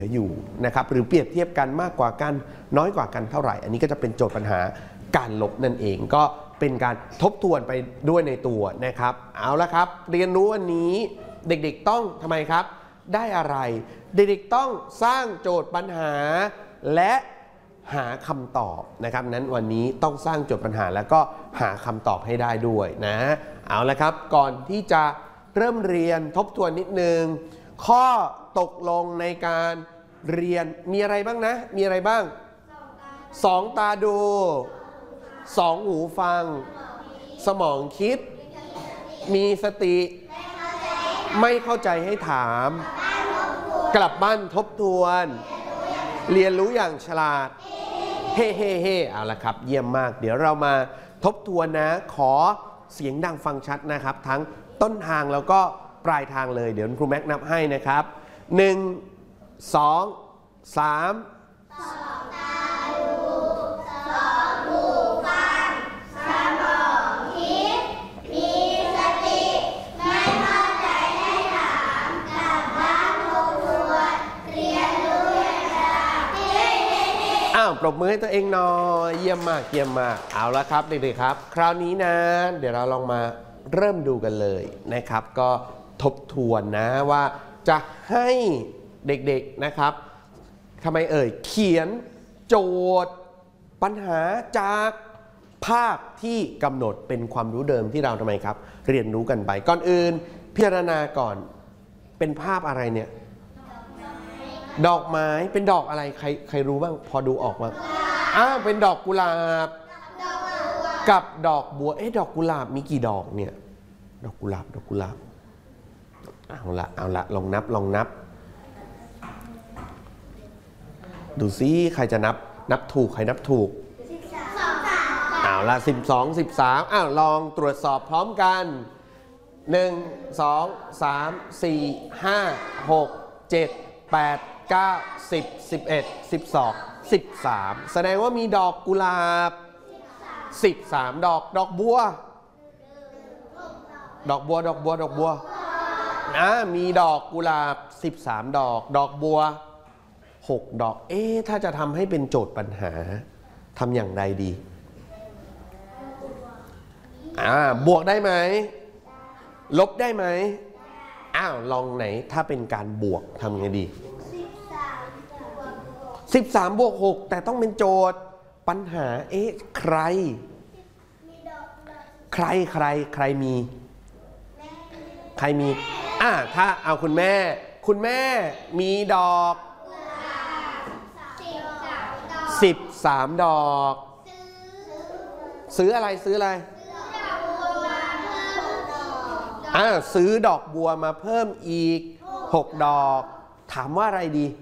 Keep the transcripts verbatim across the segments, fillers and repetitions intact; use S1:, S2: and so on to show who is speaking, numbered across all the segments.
S1: อยู่นะครับหรือเปรียบเทียบกันมากกว่ากันน้อยกว่ากันเท่าไหร่อันนี้ก็จะเป็นโจทย์ปัญหาการลบนั่นเองก็เป็นการทบทวนไปด้วยในตัวนะครับเอาละครับเรียนรู้วันนี้เด็กๆต้องทำไมครับได้อะไรเด็กๆต้องสร้างโจทย์ปัญหาและหาคำตอบนะครับนั้นวันนี้ต้องสร้างโจทย์ปัญหาแล้วก็หาคำตอบให้ได้ด้วยนะเอาละครับก่อนที่จะเริ่มเรียนทบทวนนิดนึงข้อตกลงในการเรียนมีอะไรบ้างนะมีอะไรบ้างสองตาดูสองหูฟังสมองคิดมีสติไม่เข้าใจให้ถามกลับบ้านทบทวนเรียนรู้อย่างฉลาดเฮ่เฮ่เฮ่เอาละครับเยี่ยมมากเดี๋ยวเรามาทบทวนนะขอเสียงดังฟังชัดนะครับทั้งต้นทางแล้วก็ปลายทางเลยเดี๋ยวครูแม็กนับให้นะครับหนึ่งสองสามสองตาดูสองหูฟังสมองคิดมีสติไม่เข้าใจให้ถามกลับบ้านทบทวนเรียนรู้อย่างฉลาดเฮ้เฮ้เฮ้อ้าวปรบมือให้ตัวเองหน่อยเยี่ยมมากเยี่ยมมากเอาละครับเด็กๆครับคราวนี้นะเดี๋ยวเราลองมาเริ่มดูกันเลยนะครับก็ทบทวนนะว่าจะให้เด็กๆนะครับทำไมเอ่ยเขียนโจทย์ปัญหาจากภาพที่กำหนดเป็นความรู้เดิมที่เราทำไมครับเรียนรู้กันไปก่อนอื่นพิจารณาก่อนเป็นภาพอะไรเนี่ยดอกไม้เป็นดอกอะไรใครใครรู้บ้างพอดูออกมาอ้าวเป็นดอกกุหลาบกับดอกบัวเอ๊ะดอกกุหลาบมีกี่ดอกเนี่ยดอกกุหลาบดอกกุหลาบเอาละเอาละลองนับลองนับดูซิใครจะนับนับถูกใครนับถูกเอาละสิบสองสิบสามอ้าวลองตรวจสอบพร้อมกันหนึ่งสองสามสี่ห้าหกเจ็ดแปดเก้าสิบสิบเอ็ดสิบสองสิบสามแสดงว่ามีดอกกุหลาบสิบสามดอกดอกบัวดอกบัวดอกบัวดอกบัวนะมีดอกกุหลาบสิบสามดอกดอกบัวหกดอกเอ๊ะถ้าจะทำให้เป็นโจทย์ปัญหาทำอย่างไรดีอ่าบวกได้ไหมลบได้ไหมอ้าวลองไหนถ้าเป็นการบวกทำไงดีสิบสามบวกหกแต่ต้องเป็นโจทย์ปัญหาเอ๊ะใครใครใครใครมีใครมีอ่าถ้าเอาคุณแม่คุณแม่มีดอกสิบสามดอกซื้ออะไรซื้ออะไรอ่าซื้อดอกบัวมาเพิ่มอีกหกดอกถามว่าอะไรดี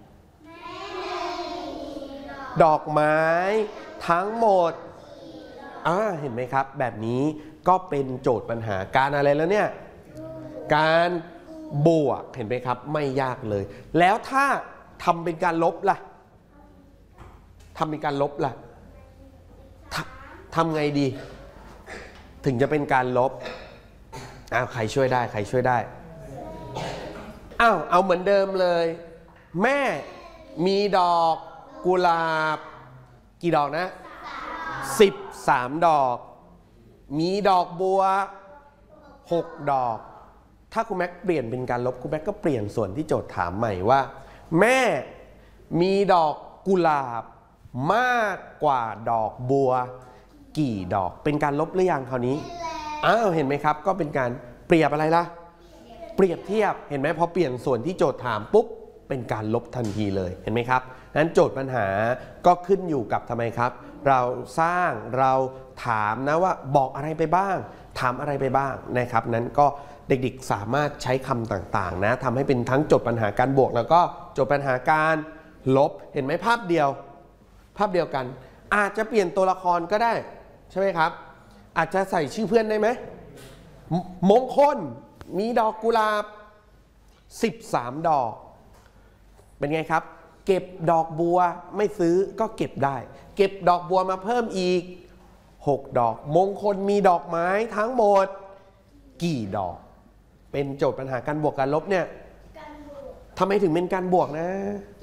S1: ดอกไม้ทั้งหมดอ่าเห็นไหมครับแบบนี้ก็เป็นโจทย์ปัญหาการอะไรแล้วเนี่ยการบวกเห็นไหมครับไม่ยากเลยแล้วถ้าทำเป็นการลบล่ะทำเป็นการลบล่ะทำไงดีถึงจะเป็นการลบอ้าวใครช่วยได้ใครช่วยได้อ้าวเอาเหมือนเดิมเลยแม่มีดอกกุหลาบกี่ดอกนะสิบสามดอกมีดอกบัวหกดอกถ้าคุณแม็กเปลี่ยนเป็นการลบคุณแม็กก็เปลี่ยนส่วนที่โจทย์ถามใหม่ว่าแม่มีดอกกุหลาบมากกว่าดอกบัวกี่ดอกเป็นการลบหรือยังคราวนี้อ้าวเห็นไหมครับก็เป็นการเปรียบอะไรล่ะเปรียบเทียบเห็นไหมพอเปลี่ยนส่วนที่โจทย์ถามปุ๊บเป็นการลบทันทีเลยเห็นไหมครับนั้นโจทย์ปัญหาก็ขึ้นอยู่กับทำไมครับเราสร้างเราถามนะว่าบอกอะไรไปบ้างถามอะไรไปบ้างนะครับนั้นก็เด็กๆสามารถใช้คำต่างๆนะทำให้เป็นทั้งโจทย์ปัญหาการบวกแล้วก็โจทย์ปัญหาการลบเห็นไหมภาพเดียวภาพเดียวกันอาจจะเปลี่ยนตัวละครก็ได้ใช่ไหมครับอาจจะใส่ชื่อเพื่อนได้ไหมมงคลมีดอกกุหลาบสิบสามดอกเป็นไงครับเก็บดอกบัวไม่ซื้อก็เก็บได้เก็บดอกบัวมาเพิ่มอีกหกดอกมงคลมีดอกไม้ทั้งหมดกี่ดอกเป็นโจทย์ปัญหาการบวกการลบเนี่ยทำไมถึงเป็นการบวกนะ